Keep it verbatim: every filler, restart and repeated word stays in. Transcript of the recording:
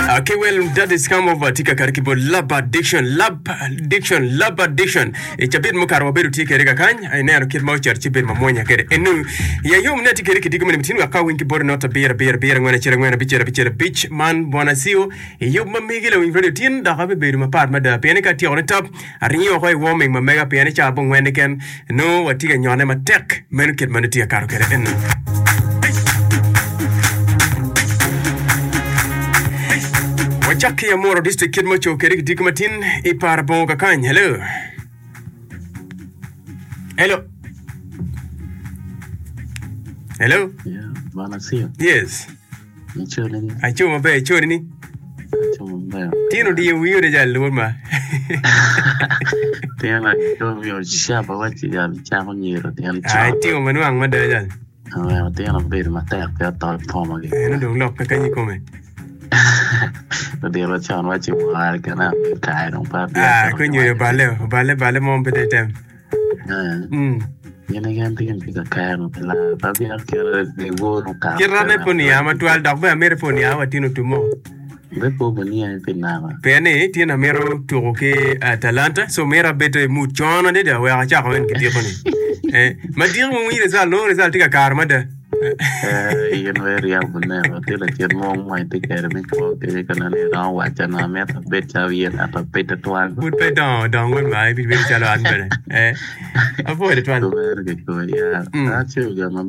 Okay, well, that is come over tika karikibo lab addiction, lab addiction, lab addiction. It's a bit more carbohydrate tika rega kany. I never kid more church bit mamonya kere. Enu ya yom neti kere kitiku mani mitinu akaw winki bor not a beer beer beer ngwana chere ngwana bichera bichera bitch man bona siu. Yom mamigile winfredo tin da habe beru mapart mada piani ka tia on top. Arinyo koi warming ma mega piani cha bong wende ken. No watiga nyone ma tek menu kid mani tia karo kere enu. Wachaki ya Moro District Kid Mocho Kerik Dikumatin Ipar Bonga Kany. Hello. Hello. Hello. Yeah, wanna see you. Yes. You chilling? I chew my bay, chewing. Tino di you de Jaluma. Tiana, go your shop, what you have chapel near the I tell Manuang Mother. Oh, Tiana paid my tap that thought form again. I don't know, can you come? But they were telling what you want to get tired on Papa. Ah, couldn't you ballet, ballet, ballet, mom, but them. Hm. You know, you can pick a can of the Papi. They go to Kiranaponia, I'm a twelve dog by Ameriponia, what you know tomorrow. The Bobania Pinama. Penny, Tina Mero to okay at Atlanta, so Mera better mood John and it, where I jack and get eh, my dear, when we result, no result, take a car, mother. You know, very up never till I get more my ticket of me for the can now watch and I met a bit of yet at a bit of one. Would pay down, down with my very child. Eh, avoid it one. Very good, yeah. That's you,